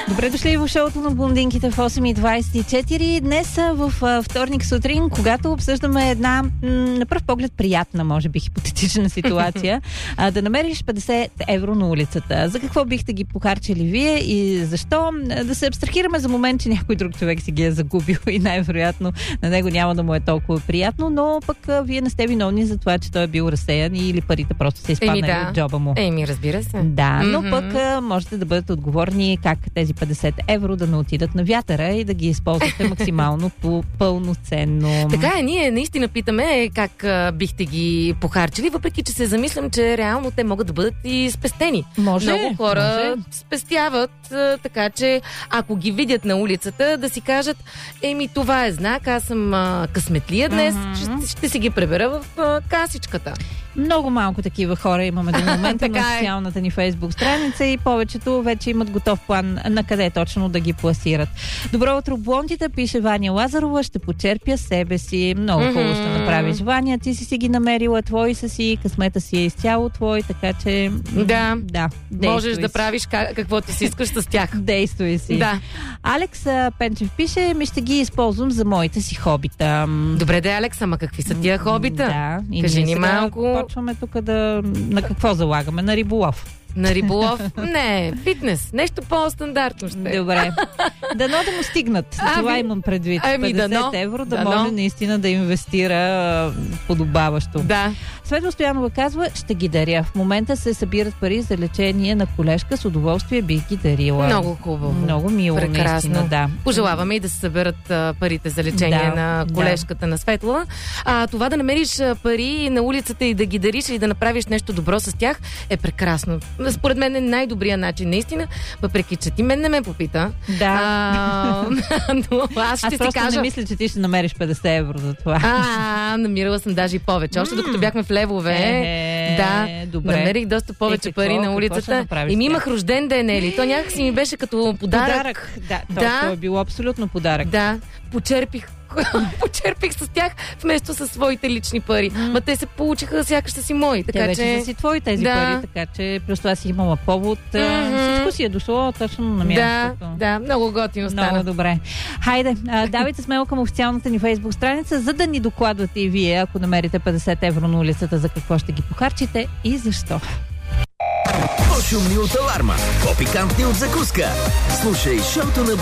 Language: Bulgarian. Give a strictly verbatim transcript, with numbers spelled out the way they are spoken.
Добре дошли в шоуто на блондинките в осем и двайсет и четири. Днес в а, вторник сутрин, когато обсъждаме една м, на пръв поглед приятна, може би хипотетична ситуация, а, да намериш петдесет евро на улицата. За какво бихте ги похарчили вие и защо? Да се абстрахираме за момент, че някой друг човек си ги е загубил и най-вероятно на него няма да му е толкова приятно, но пък а, вие не сте виновни за това, че той е бил разсеян или парите просто се изпаднали да. от джоба му. Еми, разбира се. Да, но Mm-hmm. пък а, можете да бъдете отговорни как тези петдесет евро да не отидат на вятъра и да ги използвате максимално по пълноценно. Така е, ние наистина питаме как а, бихте ги похарчили, въпреки че се замислям, че реално те могат да бъдат и спестени. Може, Много хора може. спестяват, а, така че ако ги видят на улицата, да си кажат, еми това е знак, аз съм а, късметлия днес, Mm-hmm. ще, ще си ги пребера в а, касичката. Много малко такива хора имаме до момента на социалната ни Фейсбук страница и повечето вече имат готов план на къде точно да ги пласират. Добро утро, блондите, пише Ваня Лазарова, ще почерпя себе си. Много хубаво Mm-hmm. ще направиш, Ваня. Ти си си ги намерила, твои са си, късмета си е изцяло твой, така че... Да, да можеш си. да правиш как, каквото си искаш с тях. Действуй си. Да. Алекс Пенчев пише, ми ще ги използвам за моите си хобита. Добре, да, Алекс, ама какви са тия хобита? Да. И Кажи ние ни сега малко. почваме тук да... На какво залагаме? На риболов. На риболов? Не, фитнес. Нещо по-стандартно ще. Добре. Дано да му стигнат. Ами, Това имам предвид. ами, петдесет дано. евро да Дано. може наистина да инвестира а, подобаващо. Да. Светла Стоянова казва, ще ги даря. В момента се събират пари за лечение на колежка. С удоволствие бих ги дарила. Много хубаво. Много мило, Прекрасно. наистина, да. Пожелаваме и да се съберат а, парите за лечение Да, на колежката на Светла. А, това да намериш а, пари на улицата и да ги дариш или да направиш нещо добро с тях е прекрасно. Според мен е най-добрият начин, наистина, въпреки че ти мен не ме попита. Да. А, но аз ще Аз си просто кажа... не мисля, че ти ще намериш петдесет евро за това. А, намирала съм даже и повече. Още докато бяхме в Левове, Е, да, добре. намерих доста повече И какво? пари на Какво ще улицата. направиш И ми с тях? имах рожден ден, Ели. То някакси ми беше като подарък. Подарък. Да, то, Да. то е било абсолютно подарък. Да, почерпих почерпих с тях вместо със своите лични пари. М. Ма те се получиха сякаш са си мои. Те Така вече че... са си твои тези Да. пари, така че плюс това си имала повод. Мгм. Всичко си е дошло точно на Да, мястото. да, много готино Много стана. добре. Хайде, а, давайте смело към официалната ни Фейсбук страница, за да ни докладвате и вие, ако намерите петдесет евро на улицата, за какво ще ги похарчите и защо. По-шумни от аларма, по-пикантни от закуска. Слушай шоуто на